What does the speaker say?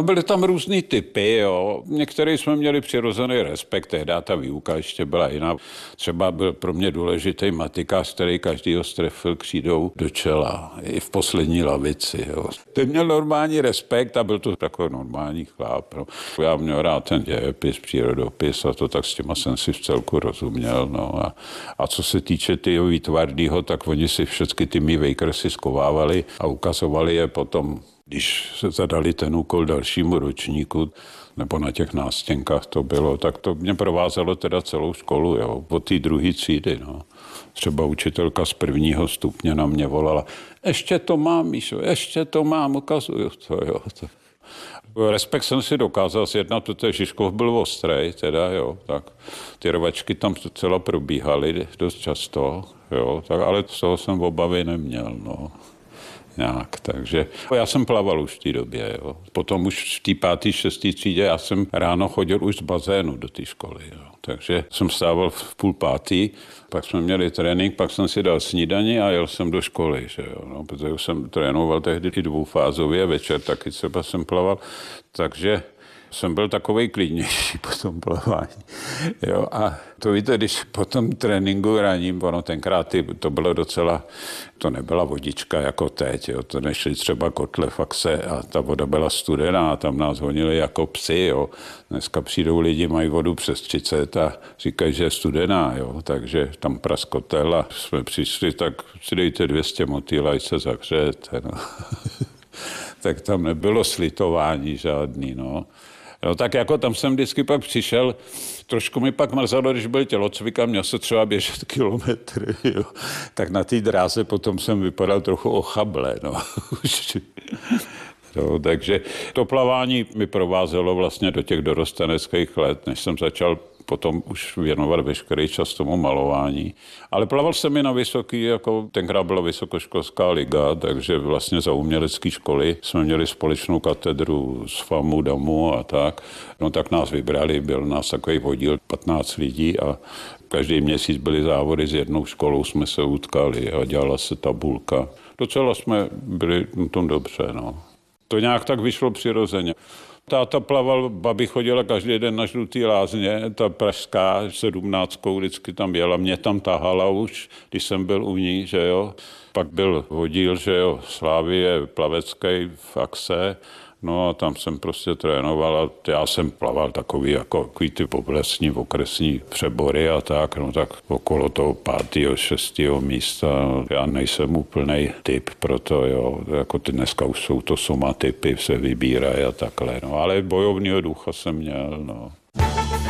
No, byly tam různý typy, jo. Některý jsme měli přirozený respekt, tehdy ta výuka ještě byla jiná. Třeba byl pro mě důležitý matikář, který každýho strefil křídou do čela, i v poslední lavici, jo. Ten měl normální respekt a byl to takový normální chlap, no. Já měl rád ten dějepis, přírodopis a to, tak s těma jsem si v celku rozuměl, no. A co se týče tyho Výtvardýho, tak oni si všechny ty mý vejkresy skovávali a ukazovali je potom, když se zadali ten úkol dalšímu ročníku, nebo na těch nástěnkách to bylo, tak to mě provázelo teda celou školu, jo, od té druhé třídy, no. Třeba učitelka z 1. stupně na mě volala, ještě to mám, Míšo, ještě to mám, ukazuju to, jo. Respekt jsem si dokázal sjednat, protože Žižkov byl ostrej, teda, jo, tak ty rvačky tam docela probíhaly dost často, jo, tak, ale z toho jsem obavy neměl, no. Nějak, takže já jsem plaval už v té době, jo. Potom už v té 5., 6. třídě já jsem ráno chodil už z bazénu do té školy, jo. Takže jsem stával v 4:30, pak jsme měli trénink, pak jsem si dal snídani a jel jsem do školy, že jo. No, protože jsem trénoval tehdy i dvoufázově, večer taky třeba jsem plaval, takže jsem byl takovej klidnější po tom plavání. Jo, a to víte, když po tom tréninku raním, ono tenkrát to bylo docela, to nebyla vodička jako teď, jo, to nešli třeba kotle faxe a ta voda byla studená a tam nás honili jako psi, jo. Dneska přijdou lidi, mají vodu přes 30 a říkají, že je studená, jo, takže tam praskotel a jsme přišli, tak si dejte 200 motýl, ať se zahřejete, no. Tak tam nebylo slitování žádný, no. No tak jako tam jsem vždycky pak přišel, trošku mi pak mrzelo, když byl tělocvik a měl se třeba běžet kilometry, jo. Tak na té dráze potom jsem vypadal trochu ochable, no. No, takže to plavání mi provázelo vlastně do těch dorosteneckých let, než jsem začal potom už věnovat veškerý čas tomu malování. Ale plaval jsem i na vysoký, jako tenkrát byla vysokoškolská liga, takže vlastně za umělecké školy jsme měli společnou katedru z FAMu, DAMu a tak. No tak nás vybrali, byl nás takový oddíl 15 lidí a každý měsíc byly závody s jednou školou, jsme se utkali a dělala se tabulka. Docela jsme byli na tom dobře, no. To nějak tak vyšlo přirozeně. Táta plaval, babi chodila každý den na Žlutý lázně, ta pražská 17 vždycky tam jela, mě tam tahala už, když jsem byl u ní, že jo. Pak byl oddíl, že jo, Slávie plavecký v Axe, no a tam jsem prostě trénoval a já jsem plaval takový ty poblesní okresní přebory a tak, no tak okolo toho 5., 6. místa, já nejsem úplnej typ pro to, jo, jako ty dneska už jsou to somatypy, se vybírají a takhle, no, ale bojovního ducha jsem měl, no.